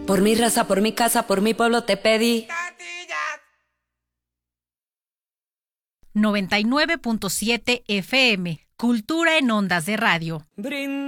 Por mi raza, por mi casa, por mi pueblo te pedí. 99.7 FM, Cultura en Ondas de Radio.